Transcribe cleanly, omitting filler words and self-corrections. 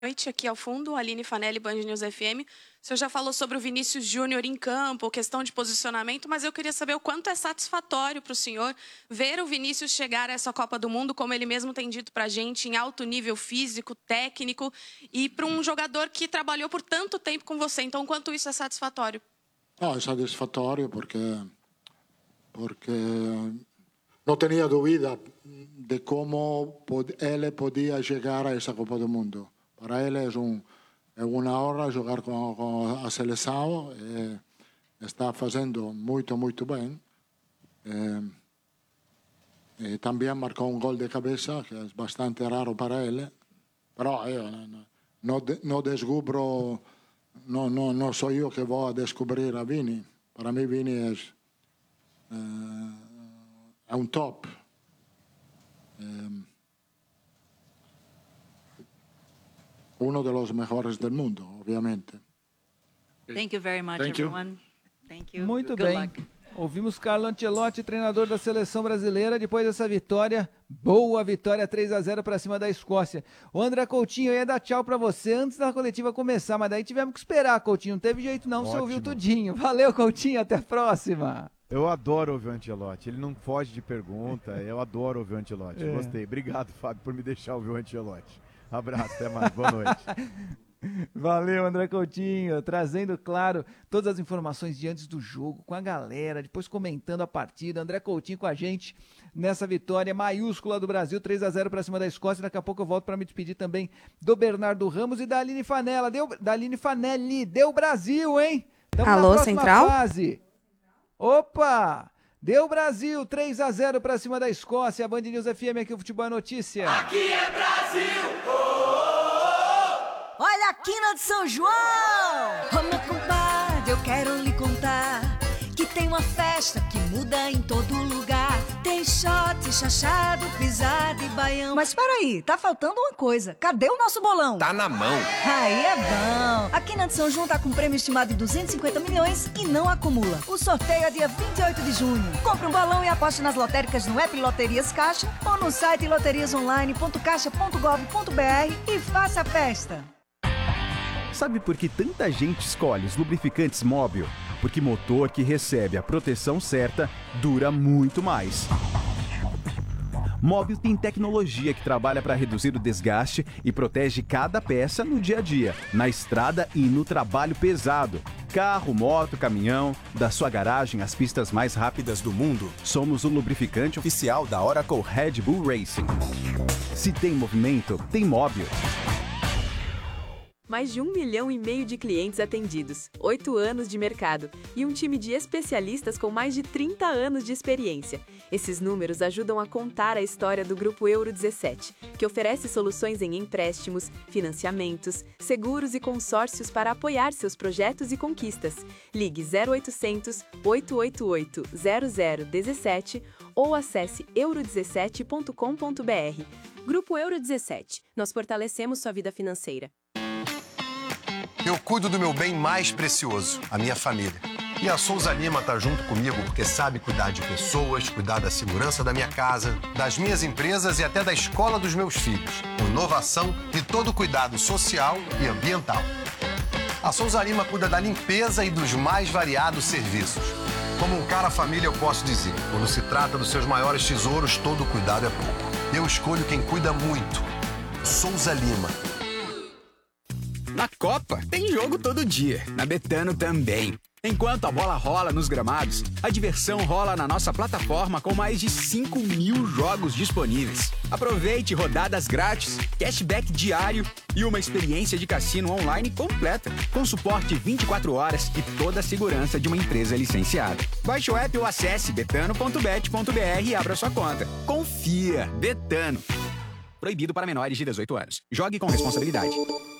Noite, aqui ao fundo, Aline Fanelli, Band News FM. O senhor já falou sobre o Vinícius Júnior em campo, questão de posicionamento, mas eu queria saber o quanto é satisfatório para o senhor ver o Vinícius chegar a essa Copa do Mundo, como ele mesmo tem dito para a gente, em alto nível físico, técnico, e para um jogador que trabalhou por tanto tempo com você. Então, quanto isso é satisfatório? No, é satisfatório porque não tinha dúvida de como ele podia chegar a essa Copa do Mundo. Para ele é uma honra jogar com a seleção. Está fazendo muito, muito bem. Também marcou gol de cabeça, que é bastante raro para ele. Mas eu não descubro, não sou eu que vou descobrir a Vini. Para mim, Vini é top. Uno de los mejores del mundo, obviamente. Thank you very much, everyone. Thank you. Muito Good bem. luck. Ouvimos Carlo Ancelotti, treinador da seleção brasileira, depois dessa vitória, boa vitória 3-0 para cima da Escócia. O André Coutinho, eu ia dar tchau para você antes da coletiva começar, mas daí tivemos que esperar, Coutinho, não teve jeito não, você ouviu tudinho. Valeu, Coutinho, até a próxima. Eu adoro ouvir o Ancelotti, ele não foge de pergunta, eu adoro ouvir o Ancelotti, gostei. Obrigado, Fábio, por me deixar ouvir o Ancelotti. Abraço, até mais, boa noite. Valeu, André Coutinho, trazendo, claro, todas as informações de antes do jogo, com a galera, depois comentando a partida. André Coutinho com a gente nessa vitória maiúscula do Brasil, 3-0 para cima da Escócia. Daqui a pouco eu volto para me despedir também do Bernardo Ramos e da Aline Fanelli. Deu Brasil, hein? Tamo Alô, na próxima Central? fase. Opa! Deu Brasil, 3-0 para cima da Escócia. Band News FM, aqui o Futebol é Notícia. Aqui é Brasil! Olha a quina de São João! Ô meu compadre, eu quero lhe contar que tem uma festa que muda em todo lugar. Tem shot, chachado, pisada e baião. Mas peraí, tá faltando uma coisa. Cadê o nosso bolão? Tá na mão. Aí é bom. A quina de São João tá com um prêmio estimado de 250 milhões e não acumula. O sorteio é dia 28 de junho. Compre um bolão e aposte nas lotéricas no app Loterias Caixa ou no site loteriasonline.caixa.gov.br e faça a festa. Sabe por que tanta gente escolhe os lubrificantes Móbil? Porque motor que recebe a proteção certa dura muito mais. Móbil tem tecnologia que trabalha para reduzir o desgaste e protege cada peça no dia a dia, na estrada e no trabalho pesado. Carro, moto, caminhão, da sua garagem às pistas mais rápidas do mundo. Somos o lubrificante oficial da Oracle Red Bull Racing. Se tem movimento, tem Móbil. Mais de 1,5 milhão de clientes atendidos, 8 anos de mercado e um time de especialistas com mais de 30 anos de experiência. Esses números ajudam a contar a história do Grupo Euro 17, que oferece soluções em empréstimos, financiamentos, seguros e consórcios para apoiar seus projetos e conquistas. Ligue 0800 888 0017 ou acesse euro17.com.br. Grupo Euro 17. Nós fortalecemos sua vida financeira. Eu cuido do meu bem mais precioso, a minha família. E a Souza Lima tá junto comigo porque sabe cuidar de pessoas, cuidar da segurança da minha casa, das minhas empresas e até da escola dos meus filhos. Com inovação e todo cuidado social e ambiental. A Souza Lima cuida da limpeza e dos mais variados serviços. Como um cara família, eu posso dizer, quando se trata dos seus maiores tesouros, todo cuidado é pouco. Eu escolho quem cuida muito. Souza Lima. Na Copa, tem jogo todo dia. Na Betano também. Enquanto a bola rola nos gramados, a diversão rola na nossa plataforma com mais de 5.000 jogos disponíveis. Aproveite rodadas grátis, cashback diário e uma experiência de cassino online completa, com suporte 24 horas e toda a segurança de uma empresa licenciada. Baixe o app ou acesse betano.bet.br e abra sua conta. Confia, Betano. Proibido para menores de 18 anos. Jogue com responsabilidade.